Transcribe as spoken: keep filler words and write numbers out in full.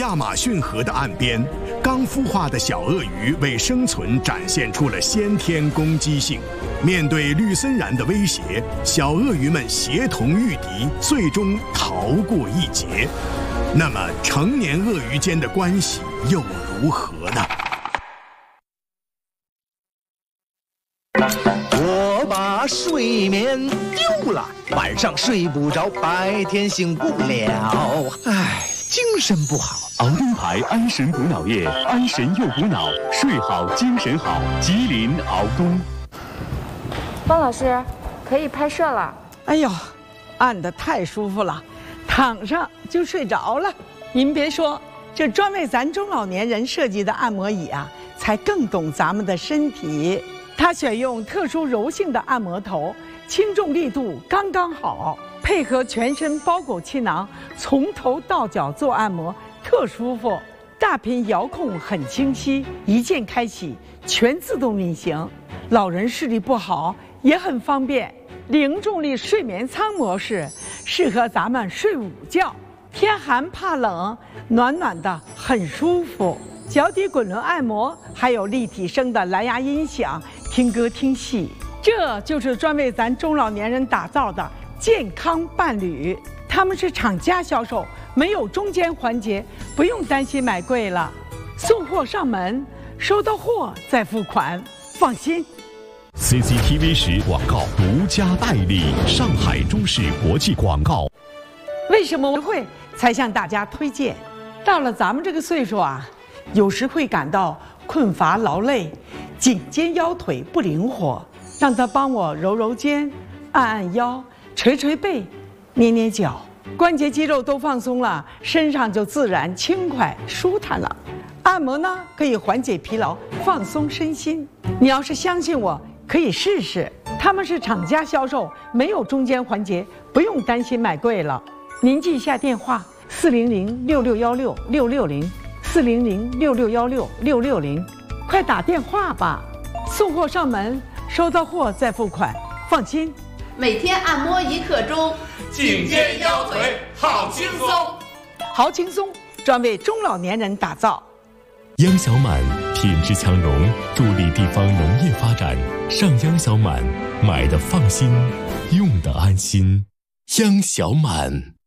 亚马逊河的岸边，刚孵化的小鳄鱼为生存展现出了先天攻击性。面对绿森然的威胁，小鳄鱼们协同御敌，最终逃过一劫。那么，成年鳄鱼间的关系又如何呢？ 我把睡眠丢了，晚上睡不着，白天醒不了，唉，精神不好。 熬灯牌安神补脑液，安神又补脑，睡好精神好。吉林熬东。 方老师，可以拍摄了。 哎呦，按得太舒服了，躺上就睡着了。您别说，这专为咱中老年人设计的按摩椅啊，才更懂咱们的身体。它选用特殊柔性的按摩头，轻重力度刚刚好，配合全身包裹气囊，从头到脚做按摩，特舒服。大屏遥控很清晰，一键开启，全自动运行。老人视力不好也很方便。零重力睡眠舱模式适合咱们睡午觉，天寒怕冷，暖暖的很舒服。脚底滚轮按摩，还有立体声的蓝牙音响，听歌听戏。这就是专为咱中老年人打造的健康伴侣。他们是厂家销售，没有中间环节，不用担心买贵了。送货上门，收到货再付款，放心。 C C T V 十广告独家代理，上海中视国际广告。 为什么我会才向大家推荐？到了咱们这个岁数啊，有时会感到困乏劳累，颈肩腰腿不灵活，让他帮我揉揉肩，按按腰，捶捶背，捏捏脚，关节肌肉都放松了，身上就自然轻快舒坦了。按摩呢，可以缓解疲劳，放松身心。你要是相信我，可以试试。他们是厂家销售，没有中间环节，不用担心买贵了。您记一下电话：四零零六六幺六六六零，四零零六六幺六六六零，快打电话吧！送货上门，收到货再付款，放心。 每天按摩一刻钟， 颈肩腰腿好轻松， 好轻松，专为中老年人打造。 央小满品质强融，助力地方农业发展。上央小满，买的放心，用的安心。央小满。